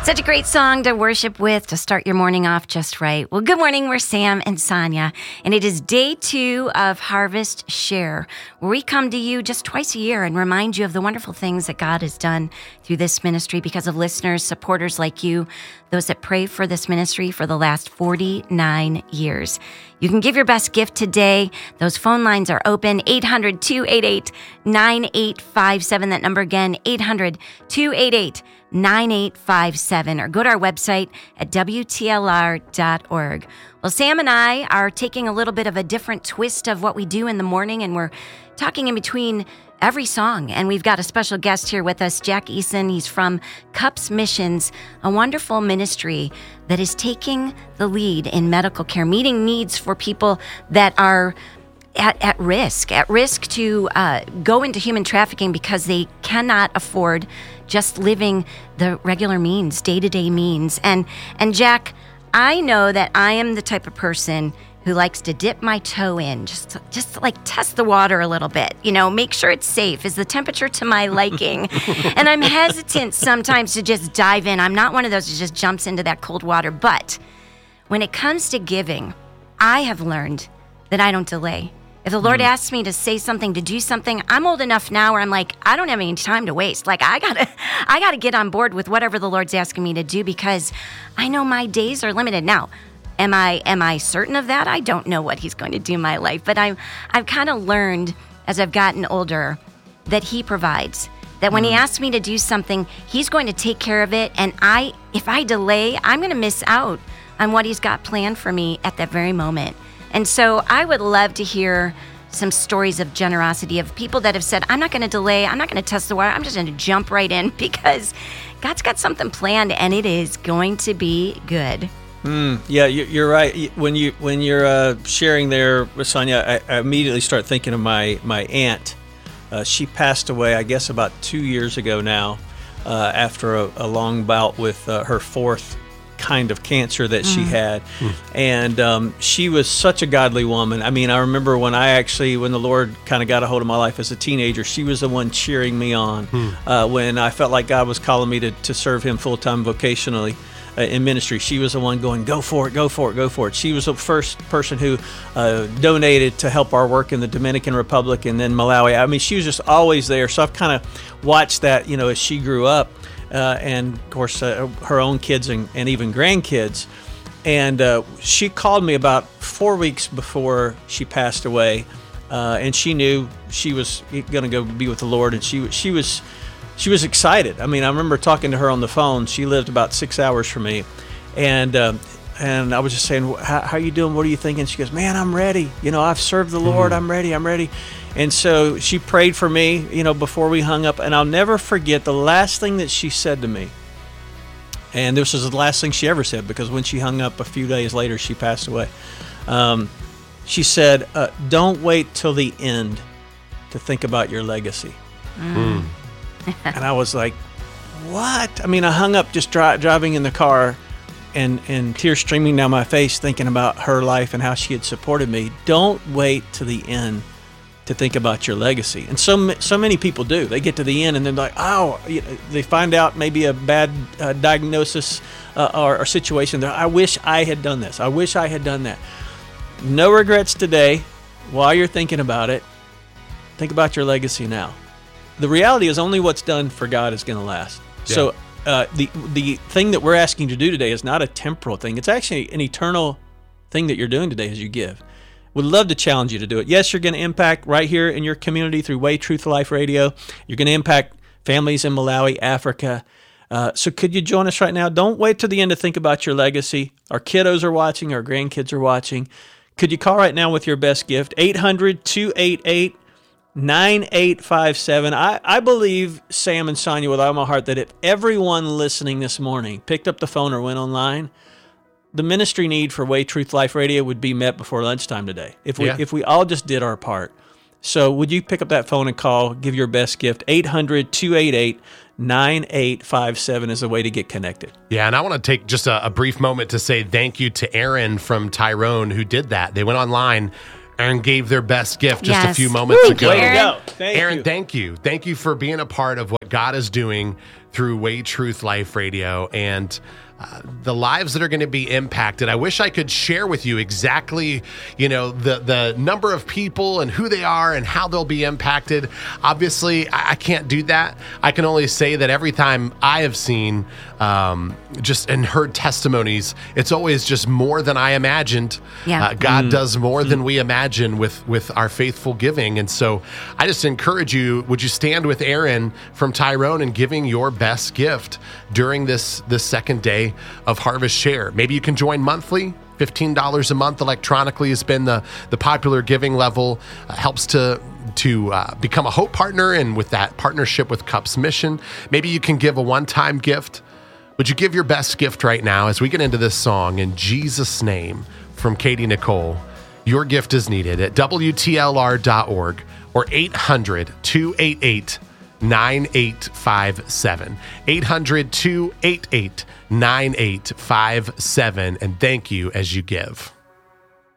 Such a great song to worship with, to start your morning off just right. Well, good morning. We're Sam and Sonia, and it is day 2 of Harvest Share, where we come to you just twice a year and remind you of the wonderful things that God has done through this ministry because of listeners, supporters like you, those that pray for this ministry for the last 49 years. You can give your best gift today. Those phone lines are open, 800-288-9857. That number again, 800-288-9857, or go to our website at WTLR.org. Well, Sam and I are taking a little bit of a different twist of what we do in the morning, and we're talking in between every song. And we've got a special guest here with us, Jack Eason. He's from Cups Missions, a wonderful ministry that is taking the lead in medical care, meeting needs for people that are at risk to go into human trafficking because they cannot afford just living the regular means, day-to-day means. And Jack, I know that I am the type of person who likes to dip my toe in, just like test the water a little bit, make sure it's safe. Is the temperature to my liking? And I'm hesitant sometimes to just dive in. I'm not one of those who just jumps into that cold water. But when it comes to giving, I have learned that I don't delay. If the Lord asks me to say something, to do something, I'm old enough now where I'm like, I don't have any time to waste. Like, I gotta get on board with whatever the Lord's asking me to do because I know my days are limited. Now, am I certain of that? I don't know what He's going to do in my life, but I've kind of learned as I've gotten older that He provides. That when He asks me to do something, He's going to take care of it. And if I delay, I'm going to miss out on what He's got planned for me at that very moment. And so I would love to hear some stories of generosity of people that have said, I'm not going to delay, I'm not going to test the water, I'm just going to jump right in because God's got something planned and it is going to be good. Yeah, you're right. When you're sharing there, Sonia, I immediately start thinking of my aunt. She passed away, I guess, about 2 years ago now, after a long bout with her fourth kind of cancer that she had. And she was such a godly woman. I mean, I remember when the Lord kind of got a hold of my life as a teenager, she was the one cheering me on when I felt like God was calling me to serve Him full-time vocationally in ministry. She was the one going, go for it, go for it, go for it. She was the first person who donated to help our work in the Dominican Republic and then Malawi. I mean, she was just always there. So I've kind of watched that, as she grew up. And of course, her own kids and even grandkids. And she called me about 4 weeks before she passed away, and she knew she was going to go be with the Lord, and she was excited. I mean, I remember talking to her on the phone. She lived about 6 hours from me, and I was just saying, "How are you doing? What are you thinking?" She goes, "Man, I'm ready. I've served the Lord. I'm ready." And so she prayed for me, before we hung up. And I'll never forget the last thing that she said to me. And this was the last thing she ever said, because when she hung up a few days later, she passed away. She said, don't wait till the end to think about your legacy. And I was like, what? I mean, I hung up just driving in the car and tears streaming down my face thinking about her life and how she had supported me. Don't wait till the end to think about your legacy. And so many people do. They get to the end and they're like, they find out maybe a bad diagnosis or situation. I wish I had done this. I wish I had done that. No regrets today. While you're thinking about it, think about your legacy now. The reality is only what's done for God is going to last. Yeah. So the thing that we're asking you to do today is not a temporal thing. It's actually an eternal thing that you're doing today as you give. Would love to challenge you to do it. Yes, you're going to impact right here in your community through Way Truth Life Radio. You're going to impact families in Malawi, Africa. So could you join us right now? Don't wait till the end to think about your legacy. Our kiddos are watching. Our grandkids are watching. Could you call right now with your best gift? 800-288-9857. I believe, Sam and Sonia, with all my heart, that if everyone listening this morning picked up the phone or went online, the ministry need for Way Truth Life Radio would be met before lunchtime today if we all just did our part. So would you pick up that phone and call, give your best gift? 800-288-9857 is a way to get connected. Yeah, and I want to take just a brief moment to say thank you to Aaron from Tyrone who did that. They went online and gave their best gift just a few moments ago. Way to go. Aaron, thank you. Thank you for being a part of what God is doing through Way Truth Life Radio, and the lives that are going to be impacted. I wish I could share with you exactly, the number of people and who they are and how they'll be impacted. Obviously, I can't do that. I can only say that every time I have seen just and heard testimonies, it's always just more than I imagined. Yeah. God does more than we imagine with our faithful giving. And so I just encourage you, would you stand with Aaron from Tyrone and giving your best gift during this second day of Harvest Share? Maybe you can join monthly. $15 a month electronically has been the popular giving level. Helps to become a Hope partner, and with that partnership with Cup's mission, maybe you can give a one-time gift. Would you give your best gift right now as we get into this song? In Jesus' name, from Katie Nicole, your gift is needed at WTLR.org or 800-288-9857. 800-288-9857. And thank you as you give.